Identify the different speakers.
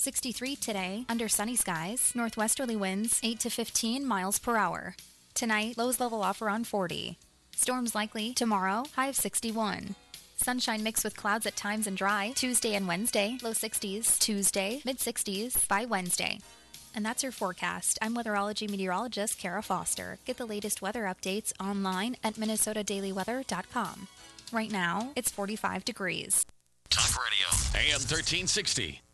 Speaker 1: 63 today, under sunny skies, northwesterly winds 8 to 15 miles per hour. Tonight, lows level off around 40. Storms likely tomorrow, high of 61. Sunshine mixed with clouds at times and dry, Tuesday and Wednesday, low 60s, Tuesday, mid 60s by Wednesday. And that's your forecast. I'm weatherology meteorologist Kara Foster. Get the latest weather updates online at minnesotadailyweather.com. Right now, it's 45 degrees.
Speaker 2: Talk Radio, AM 1360.